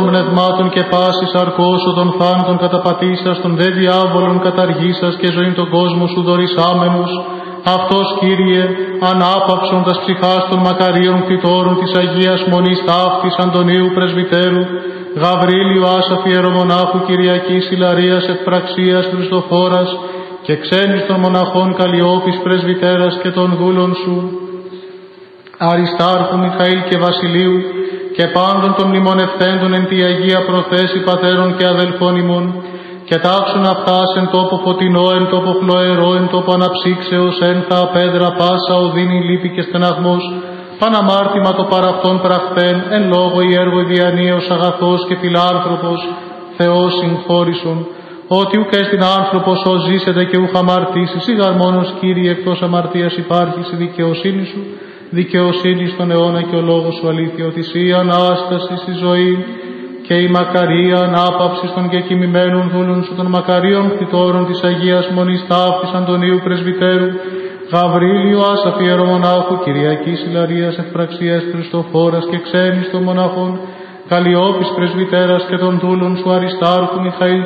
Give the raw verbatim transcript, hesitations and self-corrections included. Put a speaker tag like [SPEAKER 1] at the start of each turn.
[SPEAKER 1] πνευμάτων και πάσης αρκώσω των θάνατων καταπατήσας, των δε διάβολων καταργήσας και ζωήν τον κόσμο σου δωρησάμενος. Αυτός, Κύριε, ανάπαυσον τας ψυχάς των μακαρίων κτητόρων της Αγίας Μονής Ταύτης Αντωνίου Πρεσβυτέρου, Γαβρίλιου Άσαφη Ιερομονάχου Κυριακής Ιλαρίας Ευπραξίας Χριστοφόρας και ξένης των μοναχών Καλλιόπης Πρεσβυτέρας και των δούλων σου, Αριστάρχου Μιχαήλ και Βασιλείου και πάντων των μνημονευθέντων εν τη Αγία προθέση πατέρων και αδελφών ημών, και τάξουν αυτάς εν τόπο φωτεινό, εν τόπο χλωερό, εν τόπο αναψύξεως, ένθα απέδρα, πάσα, οδύνη, λύπη και στεναγμός, παναμάρτημα το παραυτόν πραχθέν, εν λόγω ή έργο διανύεως αγαθός και φιλάνθρωπος, Θεός συγχώρησον, ότι ουκ έστιν άνθρωπος ως ζήσεται και ουχ αμαρτήσεις, ήγαρ μόνος, Κύριε, εκτός αμαρτίας υπάρχεις η δικαιοσύνη σου, δικαιοσύνη στον αιώνα και ο λόγος σου αλήθεια, ότι η Ανάσταση στη ζωή και η μακαρία ανάπαυση των και κοιμημένων δούλων σου των μακαρίων κτητόρων της Αγίας Μονής Ταύτης Αντωνίου Πρεσβυτέρου, Γαβρίλιου Άσαφη Ιερομονάχου Κυριακής Ιλαρίας Ευπραξίας Χριστοφόρας και ξένης των μοναχών, Καλλιόπης Πρεσβυτέρας και των δούλων σου Αριστάρχου Μιχαήλ